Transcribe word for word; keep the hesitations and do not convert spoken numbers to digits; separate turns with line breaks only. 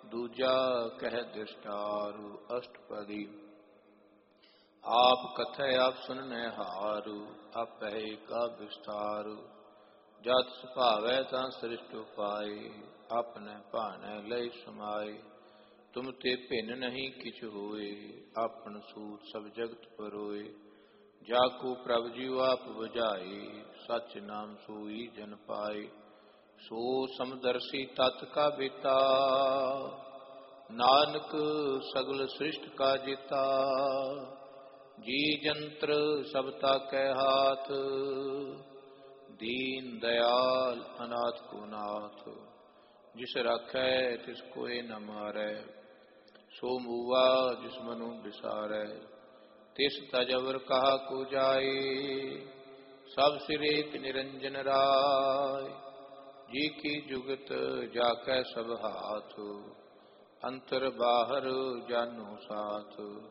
दूजा कह दृष्टारु अष्टपदी। आप कथय आप सुनने हारु आपै का विस्तारु। जात सुभावै ता सृष्ट उपाय अपने भाने लय समाए। तुम ते भिन्न नहीं किछ होए आपन सूत सब जगत परोए। जाको प्रभ जीव आप बुझाए सच नाम सोई जन पाए। सो समदर्शी तत् का बेता नानक सगल सृष्ट का जेता। जी जंत्र सबता कै हाथ दीन दयाल अनाथ को नाथ। जिस राखै तिस कोय न मारै सो मूआ जिस मनु बिसारै। तिस तजवर कहा को जाए सब सिर एक निरंजन राय। जी की जुगत जाकै सब हाथ अंतर बाहर जानो साथ।